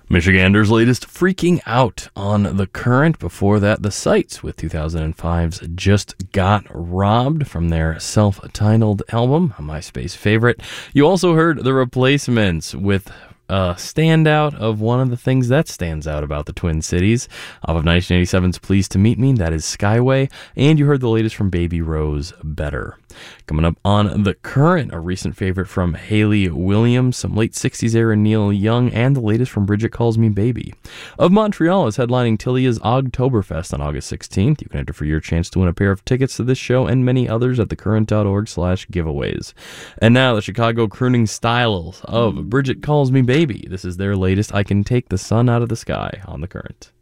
Michigander's latest Freaking Out on The Current. Before that, The Sights with 2005's Just Got Robbed from their self-titled album, a MySpace favorite. You also heard The Replacements with a standout of one of the things that stands out about the Twin Cities. Off of 1987's Pleased to Meet Me, that is Skyway. And you heard the latest from Baby Rose, Better. Coming up on The Current, a recent favorite from Hayley Williams, some late 60s era Neil Young, and the latest from Bridget Calls Me Baby. Of Montreal is headlining Tilia's Ogtoberfest on August 16th. You can enter for your chance to win a pair of tickets to this show and many others at thecurrent.org/giveaways. And now the Chicago crooning styles of Bridget Calls Me Baby. This is their latest I Can Take the Sun Out of the Sky on The Current.